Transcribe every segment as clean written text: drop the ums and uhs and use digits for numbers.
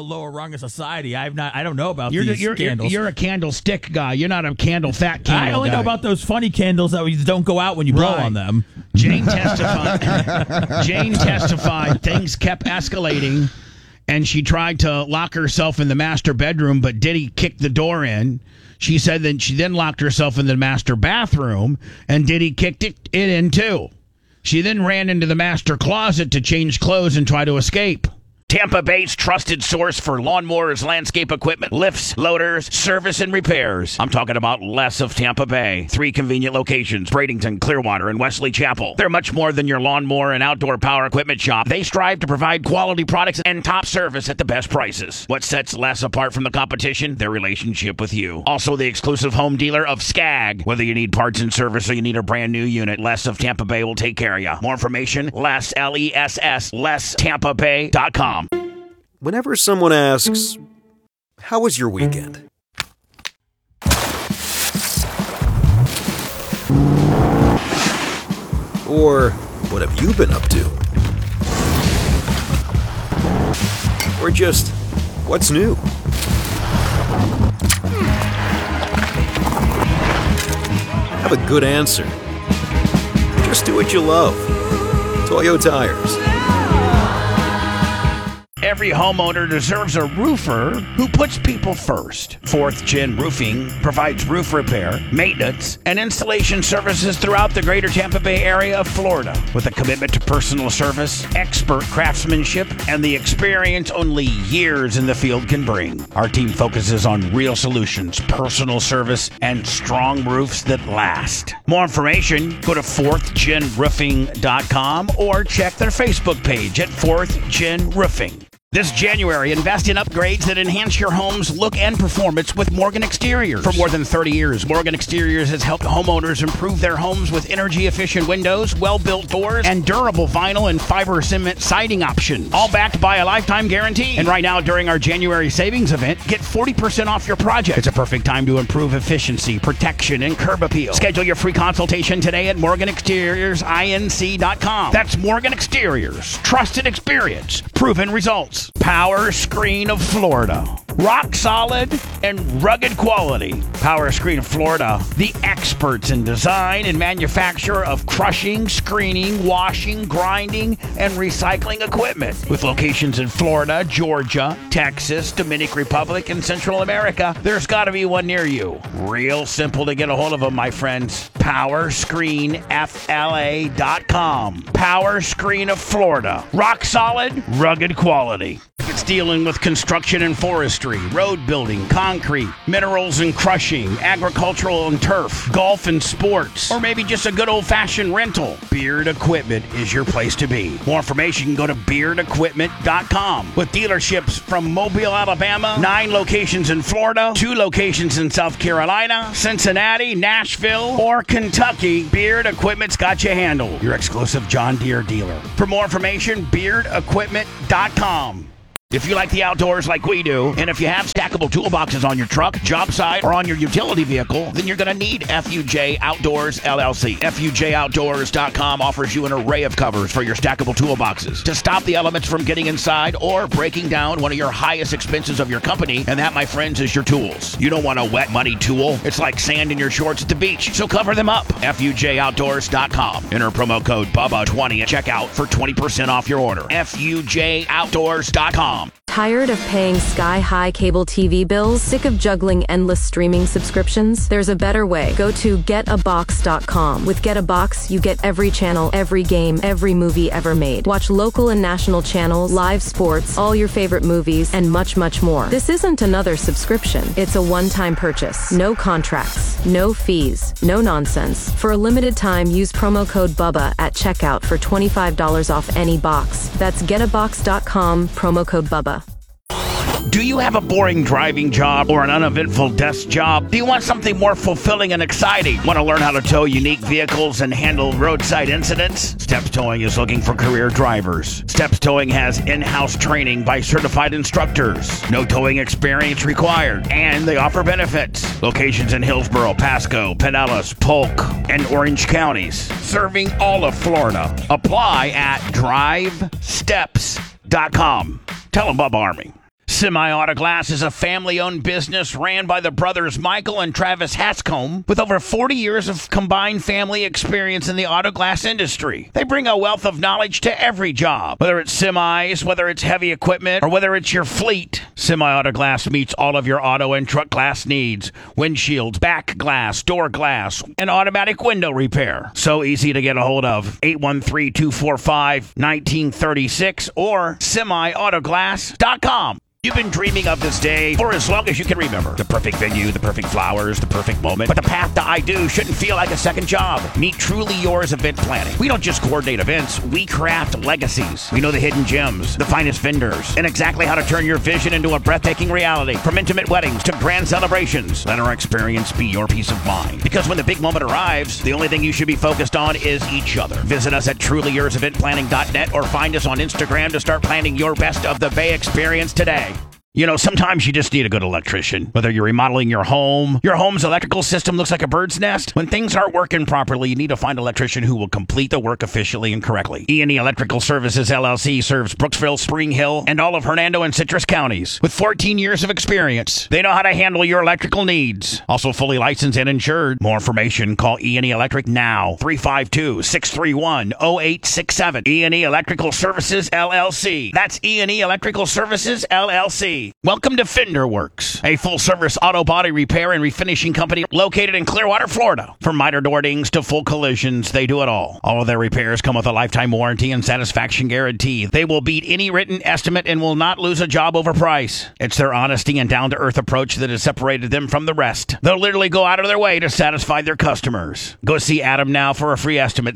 lower rung of society. I don't know about You're these candles. You're a candlestick guy. You're not a fat candle I only guy. know about those funny candles that don't go out when you blow on them. Jane testified things kept escalating, and she tried to lock herself in the master bedroom, but Diddy kicked the door in. She said that she then locked herself in the master bathroom, and Diddy kicked it in too. She then ran into the master closet to change clothes and try to escape. Tampa Bay's trusted source for lawnmowers, landscape equipment, lifts, loaders, service, and repairs. I'm talking about Les of Tampa Bay. 3 convenient locations, Bradenton, Clearwater, and Wesley Chapel. They're much more than your lawnmower and outdoor power equipment shop. They strive to provide quality products and top service at the best prices. What sets Les apart from the competition? Their relationship with you. Also the exclusive home dealer of Skag. Whether you need parts and service or you need a brand new unit, Les of Tampa Bay will take care of you. More information, Les, L-E-S-S, LesTampaBay.com. Whenever someone asks, "How was your weekend?" Or, "What have you been up to?" Or just, "What's new?" Have a good answer. Just do what you love. Toyo Tires. Every homeowner deserves a roofer who puts people first. 4th Gen Roofing provides roof repair, maintenance, and installation services throughout the greater Tampa Bay area of Florida. With a commitment to personal service, expert craftsmanship, and the experience only years in the field can bring. Our team focuses on real solutions, personal service, and strong roofs that last. More information, go to 4thGenRoofing.com or check their Facebook page at 4th Gen Roofing. This January, invest in upgrades that enhance your home's look and performance with Morgan Exteriors. For more than 30 years, Morgan Exteriors has helped homeowners improve their homes with energy-efficient windows, well-built doors, and durable vinyl and fiber cement siding options. All backed by a lifetime guarantee. And right now, during our January savings event, get 40% off your project. It's a perfect time to improve efficiency, protection, and curb appeal. Schedule your free consultation today at MorganExteriorsINC.com. That's Morgan Exteriors. Trusted experience. Proven results. Power Screen of Florida. Rock solid and rugged quality. Power Screen of Florida, the experts in design and manufacture of crushing, screening, washing, grinding, and recycling equipment. With locations in Florida, Georgia, Texas, Dominican Republic, and Central America, there's got to be one near you. Real simple to get a hold of them, my friends. PowerscreenFLA.com. Power Screen of Florida. Rock solid, rugged quality. If it's dealing with construction and forestry, road building, concrete, minerals and crushing, agricultural and turf, golf and sports, or maybe just a good old-fashioned rental, Beard Equipment is your place to be. More information, go to BeardEquipment.com. With dealerships from Mobile, Alabama, 9 locations in Florida, 2 locations in South Carolina, Cincinnati, Nashville, or Kentucky, Beard Equipment's got you handled. Your exclusive John Deere dealer. For more information, BeardEquipment.com. If you like the outdoors like we do, and if you have stackable toolboxes on your truck, job site, or on your utility vehicle, then you're going to need FUJ Outdoors, LLC. FUJOutdoors.com offers you an array of covers for your stackable toolboxes to stop the elements from getting inside or breaking down one of your highest expenses of your company, and that, my friends, is your tools. You don't want a wet, muddy tool. It's like sand in your shorts at the beach, so cover them up. FUJOutdoors.com. Enter promo code BUBBA20 at checkout for 20% off your order. FUJOutdoors.com. Tired of paying sky-high cable TV bills? Sick of juggling endless streaming subscriptions? There's a better way. Go to getabox.com. With GetAbox, you get every channel, every game, every movie ever made. Watch local and national channels, live sports, all your favorite movies, and much, much more. This isn't another subscription. It's a one-time purchase. No contracts, no fees, no nonsense. For a limited time, use promo code BUBBA at checkout for $25 off any box. That's getabox.com, promo code BUBBA. Do you have a boring driving job or an uneventful desk job? Do you want something more fulfilling and exciting? Want to learn how to tow unique vehicles and handle roadside incidents? Steps Towing is looking for career drivers. Steps Towing has in-house training by certified instructors. No towing experience required, and they offer benefits. Locations in Hillsborough, Pasco, Pinellas, Polk, and Orange counties, serving all of Florida. Apply at drivesteps.com. Tell them Bubba Army Semi-Auto Glass is a family-owned business ran by the brothers Michael and Travis Hanscombe with over 40 years of combined family experience in the auto glass industry. They bring a wealth of knowledge to every job, whether it's semis, whether it's heavy equipment, or whether it's your fleet. Semi-Auto Glass meets all of your auto and truck glass needs. Windshields, back glass, door glass, and automatic window repair. So easy to get a hold of. 813-245-1936 or semiautoglass.com. You've been dreaming of this day for as long as you can remember. The perfect venue, the perfect flowers, the perfect moment. But the path to I Do shouldn't feel like a second job. Meet Truly Yours Event Planning. We don't just coordinate events, we craft legacies. We know the hidden gems, the finest vendors, and exactly how to turn your vision into a breathtaking reality. From intimate weddings to grand celebrations, let our experience be your peace of mind. Because when the big moment arrives, the only thing you should be focused on is each other. Visit us at trulyourseventplanning.net or find us on Instagram to start planning your best of the Bay experience today. You know, sometimes you just need a good electrician. Whether you're remodeling your home's electrical system looks like a bird's nest. When things aren't working properly, you need to find an electrician who will complete the work efficiently and correctly. E&E Electrical Services, LLC serves Brooksville, Spring Hill, and all of Hernando and Citrus counties. With 14 years of experience, they know how to handle your electrical needs. Also fully licensed and insured. More information, call E&E Electric now. 352-631-0867. E&E Electrical Services, LLC. That's E&E Electrical Services, LLC. Welcome to Fender Works, a full-service auto body repair and refinishing company located in Clearwater, Florida. From miter door dings to full collisions, they do it all. All of their repairs come with a lifetime warranty and satisfaction guarantee. They will beat any written estimate and will not lose a job over price. It's their honesty and down-to-earth approach that has separated them from the rest. They'll literally go out of their way to satisfy their customers. Go see Adam now for a free estimate,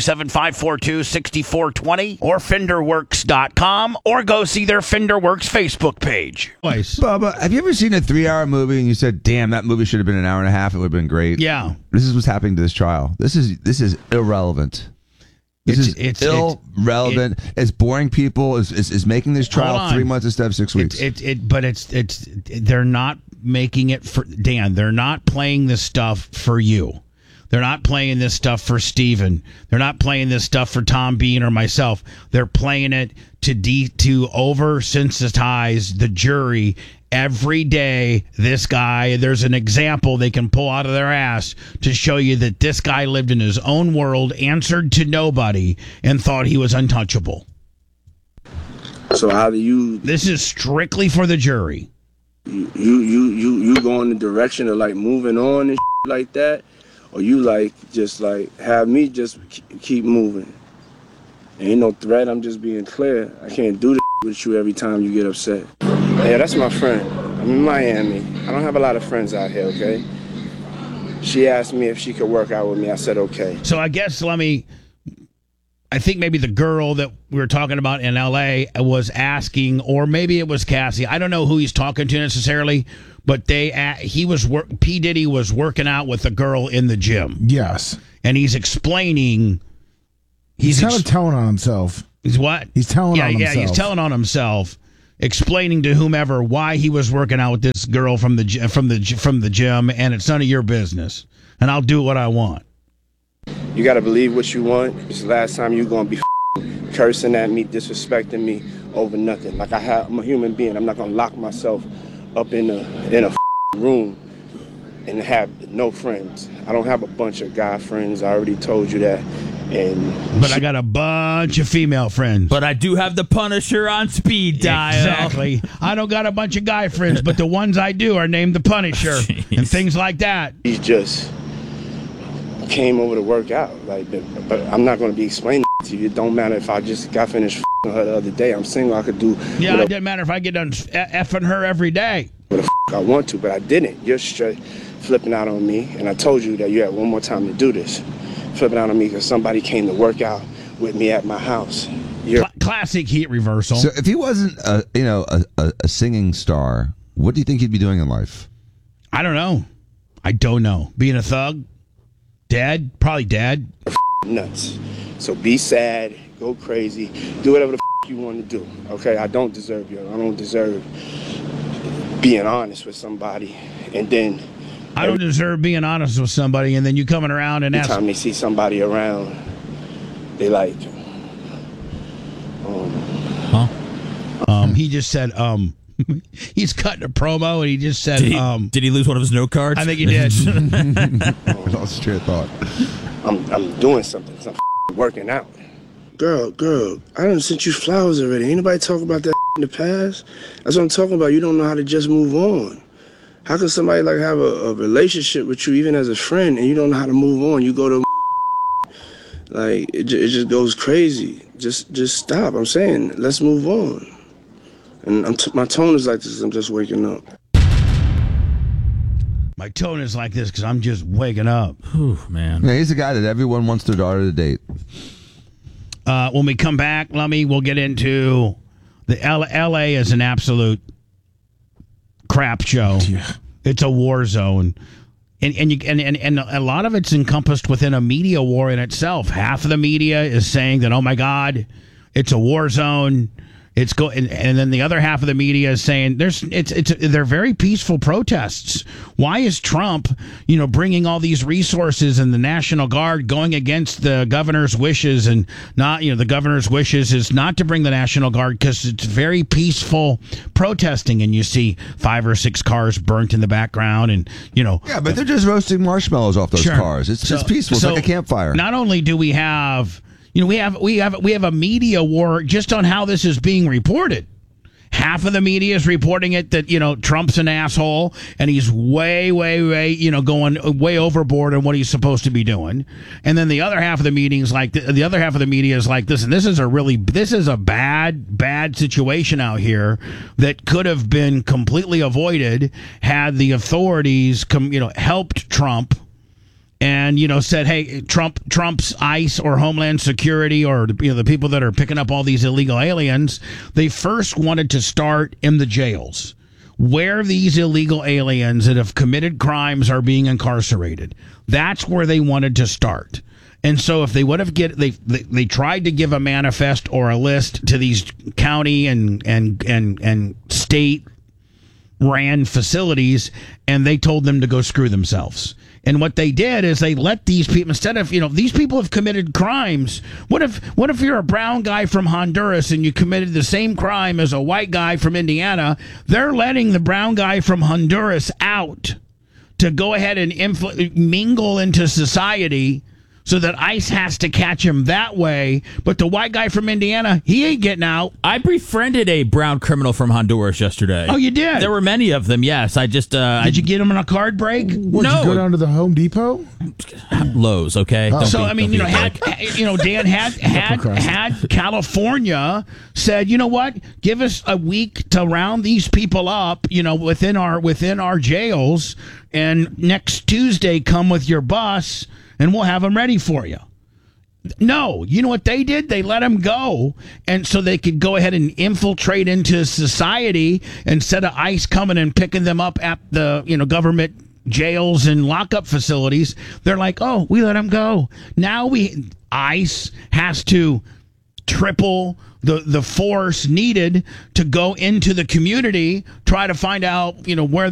727-542-6420 or FenderWorks.com, or go see their Fender Works Facebook page. Bubba, have you ever seen a 3-hour movie and you said, damn, that movie should have been an hour and a half, it would have been great? Yeah. This is what's happening to this trial. This is irrelevant. It's irrelevant. It's boring people. Is making this trial 3 months instead of 6 weeks. They're not making it for Dan. They're not playing this stuff for you. They're not playing this stuff for Steven. They're not playing this stuff for Tom Bean or myself. They're playing it to oversensitize the jury. Every day, this guy, there's an example they can pull out of their ass to show you that this guy lived in his own world, answered to nobody, and thought he was untouchable. So how do you... This is strictly for the jury. You go in the direction of like moving on and like that? Or you just have me just keep moving? Ain't no threat, I'm just being clear. I can't do this with you every time you get upset. Yeah, that's my friend. I'm in Miami. I don't have a lot of friends out here, okay? She asked me if she could work out with me. I said okay. So I guess I think maybe the girl that we were talking about in L.A. was asking, or maybe it was Cassie. I don't know who he's talking to necessarily, but P. Diddy was working out with a girl in the gym. Yes. And he's explaining. He's kind of telling on himself. He's what? He's telling on himself. Yeah, he's telling on himself, explaining to whomever why he was working out with this girl from the gym, and it's none of your business. And I'll do what I want. You got to believe what you want. It's the last time you're going to be cursing at me, disrespecting me over nothing. I'm a human being. I'm not going to lock myself up in a room and have no friends. I don't have a bunch of guy friends. I already told you that. But I got a bunch of female friends. But I do have the Punisher on speed dial. Exactly. I don't got a bunch of guy friends, but the ones I do are named the Punisher and things like that. He just came over to work out. But I'm not going to be explaining to you. It don't matter if I just got finished her the other day. I'm single. I could do. Yeah, it doesn't matter if I get done effing her every day. What the I want to, but I didn't. You're straight flipping out on me, and I told you that you had one more time to do this. Flipping out on me because somebody came to work out with me at my house. Classic heat reversal. So if he wasn't a singing star, what do you think he'd be doing in life? I don't know. Being a thug? Dead? Probably dead. Nuts. So be sad, go crazy, do whatever the you want to do. Okay, I don't deserve you. I don't deserve being honest with somebody, and then I don't deserve being honest with somebody, and then you coming around and every time they see somebody around, they he just said, He's cutting a promo, and he just said, did he lose one of his note cards? I think he did. I lost your thought. I'm doing something. I'm working out. Girl, I done sent you flowers already. Ain't nobody talk about that in the past? That's what I'm talking about. You don't know how to just move on. How can somebody like have a relationship with you, even as a friend, and you don't know how to move on? You go to like it just goes crazy. Just stop. I'm saying, let's move on. And my tone is like this. I'm just waking up. My tone is like this because I'm just waking up. Whew, man. Yeah, he's the guy that everyone wants their daughter to date. When we come back, Lummy, we'll get into the L.A. is an absolute crap show. Yeah. It's a war zone. And a lot of it's encompassed within a media war in itself. Half of the media is saying that, oh my God, it's a war zone. And then the other half of the media is saying they're very peaceful protests. Why is Trump, bringing all these resources and the National Guard going against the governor's wishes, and not, the governor's wishes is not to bring the National Guard because it's very peaceful protesting, and you see 5 or 6 cars burnt in the background, and Yeah, but they're just roasting marshmallows off those cars. It's peaceful. It's like a campfire. Not only do we have we have a media war just on how this is being reported. Half of the media is reporting it that Trump's an asshole and he's way going way overboard on what he's supposed to be doing, and then the other half of the media is like this, and this is a bad situation out here that could have been completely avoided had the authorities helped Trump. And said, hey, Trump's ICE or Homeland Security or the people that are picking up all these illegal aliens, they first wanted to start in the jails where these illegal aliens that have committed crimes are being incarcerated. That's where they wanted to start. And so if they would have they tried to give a manifest or a list to these county and state ran facilities, and they told them to go screw themselves. And what they did is they let these people, instead of, these people have committed crimes. What if you're a brown guy from Honduras and you committed the same crime as a white guy from Indiana? They're letting the brown guy from Honduras out to go ahead and mingle into society so that ICE has to catch him that way. But the white guy from Indiana, he ain't getting out. I befriended a brown criminal from Honduras yesterday. Oh, you did? There were many of them, yes. I just... Did you get him on a card break? What, no. Did you go down to the Home Depot? Lowe's, okay? Oh. Dan had California said, you know what? Give us a week to round these people up, within our jails, and next Tuesday come with your bus and we'll have them ready for you. No, you know what they did? They let them go, and so they could go ahead and infiltrate into society instead of ICE coming and picking them up at the government jails and lockup facilities. They're like, oh, we let them go. Now ICE has to triple the force needed to go into the community, try to find out where